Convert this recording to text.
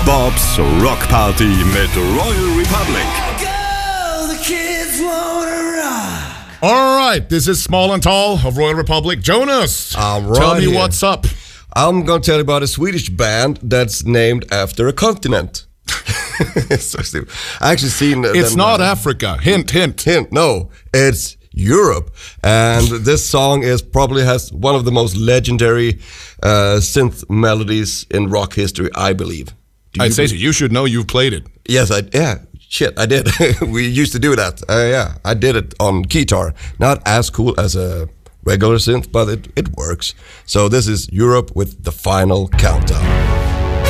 Bobs Rockparty mit Royal Republic. All right, this is Small and Tall of Royal Republic. Jonas, tell me what's up. I'm going to tell you about a Swedish band that's named after a continent. It's so stupid. I actually seen It's not Africa. Hint. Hint. No, it's Europe. And this song probably has one of the most legendary synth melodies in rock history, I believe. I'd say so. You should know. You've played it. Yes, I did. We used to do that. I did it on guitar. Not as cool as a regular synth, but it works. So this is Europe with The Final Countdown.